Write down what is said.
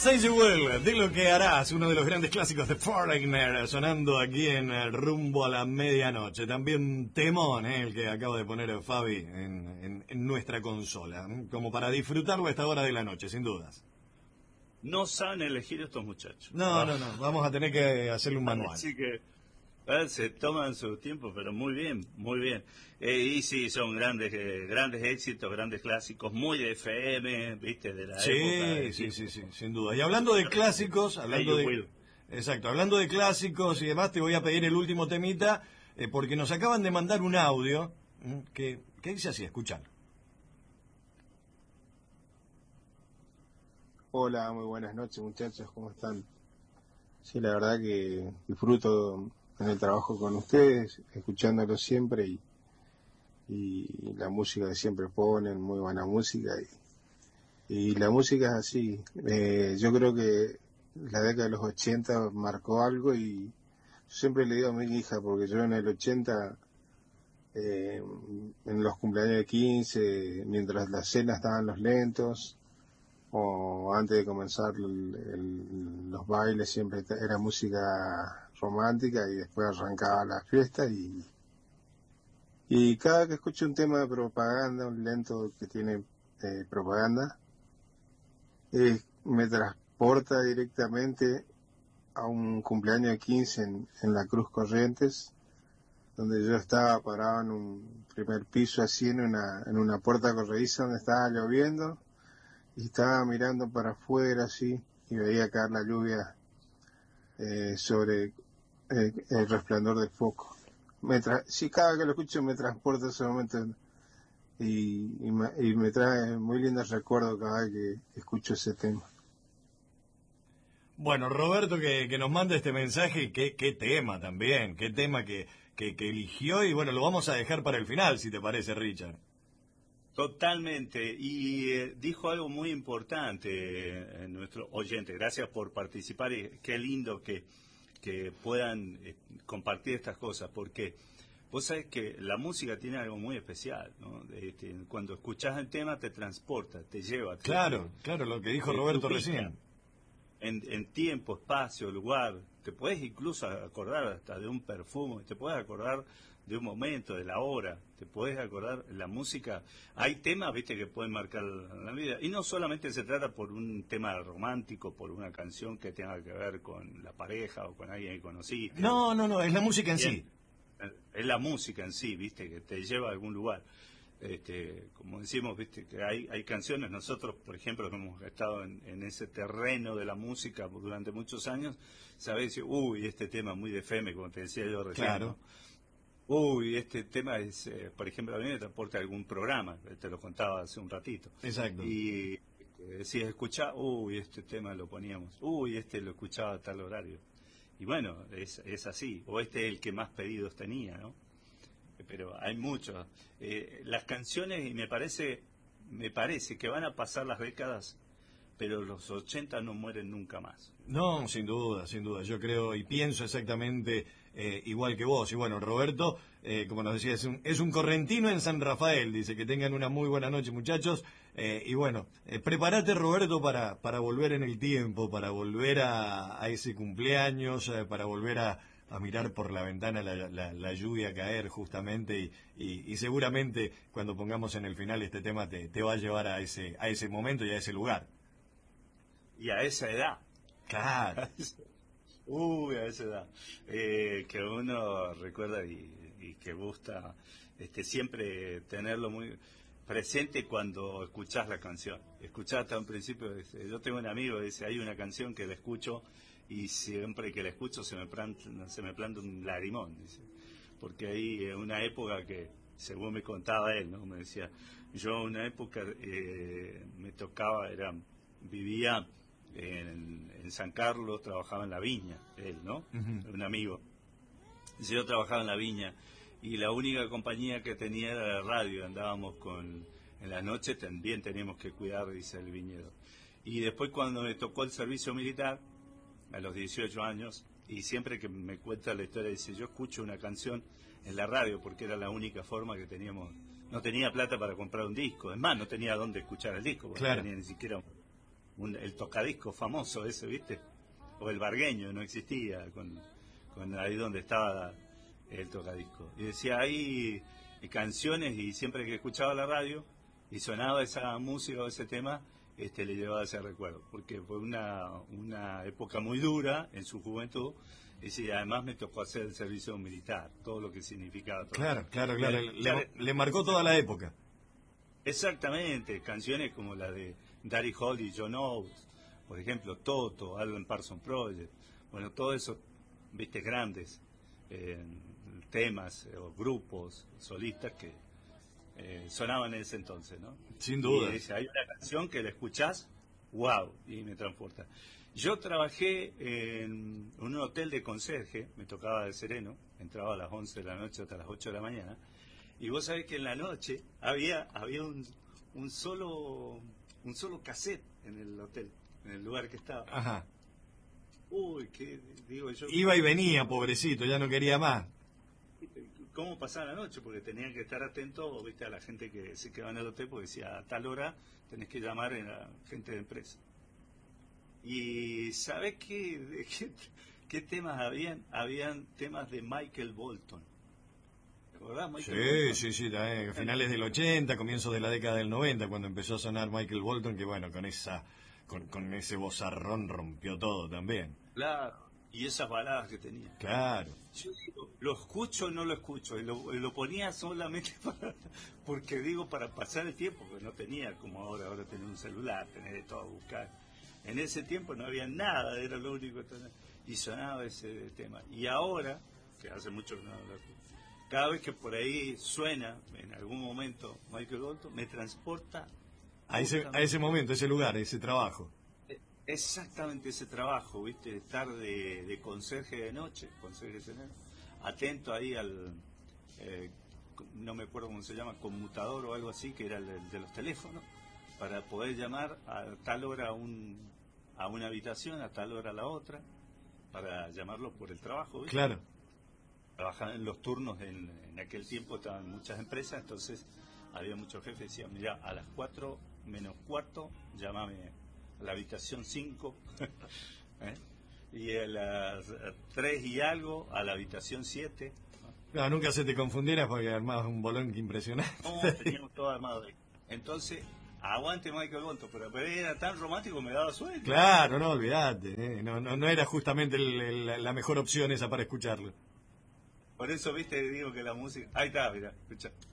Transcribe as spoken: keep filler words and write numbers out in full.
Say You Will, de lo que harás, uno de los grandes clásicos de Foreigner, sonando aquí en el Rumbo a la Medianoche. También temón, eh, el que acaba de poner Fabi en, en, en nuestra consola, ¿eh? Como para disfrutarlo a esta hora de la noche, sin dudas. No saben elegir estos muchachos. No, ah. no, no, vamos a tener que hacerle un manual. Así que eh, se toman su tiempo, pero muy bien, muy bien. Eh, y sí, son grandes eh, grandes éxitos, grandes clásicos, muy de F M, ¿viste? De la sí, época. De sí, sí, sí, sin duda. Y hablando de clásicos, hablando de... Will. Exacto, hablando de clásicos y demás, te voy a pedir el último temita, eh, porque nos acaban de mandar un audio ¿eh? que, que dice así, escuchalo. Hola, muy buenas noches muchachos, ¿cómo están? Sí, la verdad que disfruto en el trabajo con ustedes, escuchándolos siempre y, y la música que siempre ponen, muy buena música y, y la música es así. Eh, yo creo que la década de los ochenta marcó algo y yo siempre le digo a mi hija, porque yo en el ochenta, eh, en los cumpleaños de quince, mientras la cena estaban los lentos, o antes de comenzar el, el, los bailes siempre era música romántica y después arrancaba la fiesta y y cada que escucho un tema de propaganda, un lento que tiene eh, propaganda, eh, me transporta directamente a un cumpleaños de quince en, en la Cruz Corrientes, donde yo estaba parado en un primer piso así en una, en una puerta corrediza donde estaba lloviendo. Y estaba mirando para afuera así y veía caer la lluvia eh, sobre eh, el resplandor del foco. Me tra sí, cada que lo escucho me transporta a ese momento y, y, me, y me trae muy lindos recuerdos cada vez que escucho ese tema. Bueno, Roberto que, que nos manda este mensaje, qué, qué tema también, qué tema que, que, que eligió y bueno, lo vamos a dejar para el final, si te parece, Richard. Totalmente, y eh, dijo algo muy importante eh, nuestro oyente, gracias por participar y qué lindo que, que puedan eh, compartir estas cosas, porque vos sabés que la música tiene algo muy especial, ¿no? Este, cuando escuchás el tema te transporta, te lleva. Te, claro, te, claro, lo que dijo te, Roberto te recién. En, en tiempo, espacio, lugar, te puedes incluso acordar hasta de un perfume, te puedes acordar de un momento, de la hora, te puedes acordar la música. Hay temas, viste, que pueden marcar la vida. Y no solamente se trata por un tema romántico, por una canción que tenga que ver con la pareja o con alguien que conociste. No, no, no, es la música en Bien, sí. Es la música en sí, viste, que te lleva a algún lugar. Este, como decimos, viste, que hay, hay canciones, nosotros, por ejemplo, que hemos estado en, en ese terreno de la música durante muchos años, sabés, uy, este tema muy de F M, como te decía yo recién, claro. ¿no? Uy, este tema es, eh, por ejemplo, a mí me transporta a algún programa, te lo contaba hace un ratito. Exacto. Y eh, decías, escuchá, uy, este tema lo poníamos, uy, este lo escuchaba a tal horario. Y bueno, es, es así, o este es el que más pedidos tenía, ¿no? Pero hay muchos. Eh, las canciones, y me parece, me parece que van a pasar las décadas, pero los ochenta no mueren nunca más. No, sin duda, sin duda. Yo creo y pienso exactamente eh, igual que vos. Y bueno, Roberto, eh, como nos decía, es un, es un correntino en San Rafael. Dice que tengan una muy buena noche, muchachos. Eh, y bueno, eh, prepárate, Roberto, para, para volver en el tiempo, para volver a, a ese cumpleaños, eh, para volver a a mirar por la ventana la, la, la lluvia caer justamente y, y, y seguramente cuando pongamos en el final este tema te, te va a llevar a ese a ese momento y a ese lugar. Y a esa edad. Claro. Uy, a esa edad. Eh, que uno recuerda y, y que gusta este, siempre tenerlo muy presente cuando escuchás la canción. Escuchás hasta un principio, yo tengo un amigo que dice, hay una canción que la escucho y siempre que la escucho se me planta, se me planta un lagrimón, dice, porque hay una época que, según me contaba él, ¿no? Me decía, yo una época eh, me tocaba, era vivía en, en San Carlos, trabajaba en la viña, él, ¿no? Uh-huh. Un amigo. Dice, yo trabajaba en la viña y la única compañía que tenía era la radio, andábamos con, en la noche también teníamos que cuidar, dice, el viñedo. Y después cuando me tocó el servicio militar, a los dieciocho años, y siempre que me cuenta la historia dice, yo escucho una canción en la radio porque era la única forma que teníamos, no tenía plata para comprar un disco, es más, no tenía dónde escuchar el disco, porque claro. no tenía ni siquiera un, el tocadisco famoso ese, ¿viste? O el vargueño, no existía, con, con ahí donde estaba el tocadisco. Y decía, hay canciones, y siempre que escuchaba la radio y sonaba esa música o ese tema, este le llevaba ese recuerdo, porque fue una, una época muy dura en su juventud. Y sí, además me tocó hacer el servicio militar, todo lo que significaba. Todo. Claro, claro, claro. Le, le, le marcó toda la época. Exactamente, canciones como la de Daddy Holly, John Oates, por ejemplo, Toto, Alan Parsons Project, bueno, todo eso, viste, grandes eh, temas eh, o grupos solistas que eh, sonaban en ese entonces, ¿no? Sin duda. Y dice, hay una canción que la escuchás, wow, y me transporta. Yo trabajé en un hotel de conserje, me tocaba de sereno, entraba a las once de la noche hasta las ocho de la mañana, y vos sabés que en la noche había había un, un solo un solo cassette en el hotel, en el lugar que estaba. Ajá. Uy, qué digo yo. Iba y venía, pobrecito, ya no quería más. ¿Cómo pasaba la noche? Porque tenían que estar atentos, viste, a la gente que se quedaba en el hotel, porque decía, a tal hora tenés que llamar a la gente de empresa. Y ¿sabés qué, qué, qué temas habían? Habían temas de Michael Bolton. ¿Te acordás, Michael Sí, Bolton? sí, sí, también, finales del ochenta, comienzos de la década del noventa, cuando empezó a sonar Michael Bolton, que bueno, con esa con, con ese vozarrón rompió todo también. Claro, y esas baladas que tenía. Claro. Yo digo, ¿lo escucho o no lo escucho? Y lo, y lo ponía solamente para, porque digo, para pasar el tiempo, porque no tenía como ahora, ahora tener un celular, tener de todo a buscar. En ese tiempo no había nada, era lo único que tenía. Y sonaba ese tema. Y ahora, que hace mucho que no lo escucho, cada vez que por ahí suena, en algún momento, Michael Bolton, me transporta A ese, a ese momento, ese lugar, ese trabajo. Exactamente ese trabajo, ¿viste? Estar de, de conserje de noche, conserje de noche, atento ahí al, eh, no me acuerdo cómo se llama, conmutador o algo así, que era el de, de los teléfonos, para poder llamar a tal hora a, un, a una habitación, a tal hora a la otra, para llamarlos por el trabajo, ¿viste? Claro. Trabajaban en los turnos, en, en aquel tiempo estaban muchas empresas, entonces había muchos jefes que decían, mira, a las cuatro menos cuarto, llámame a la habitación cinco, ¿eh? Y a las tres y algo, a la habitación siete. No, nunca se te confundiera porque armabas un bolón que impresionante. No, teníamos todo armado ahí. Entonces, aguante Michael Bolton, pero, pero era tan romántico, me daba sueño. Claro, no, olvídate, ¿eh? no, no, no era justamente el, el, la mejor opción esa para escucharlo. Por eso, viste, digo que la música... Ahí está, mira, escucha.